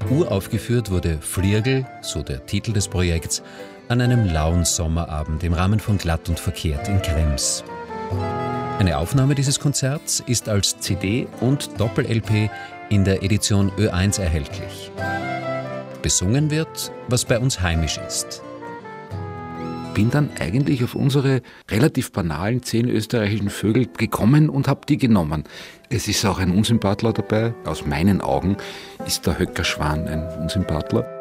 Uraufgeführt wurde Fliergel, so der Titel des Projekts, an einem lauen Sommerabend im Rahmen von Glatt und Verkehrt in Krems. Eine Aufnahme dieses Konzerts ist als CD und Doppel-LP in der Edition Ö1 erhältlich. Besungen wird, was bei uns heimisch ist. Bin dann eigentlich auf unsere relativ banalen 10 österreichischen Vögel gekommen und habe die genommen. Es ist auch ein Unsympathler dabei. Aus meinen Augen ist der Höckerschwan ein Unsympathler.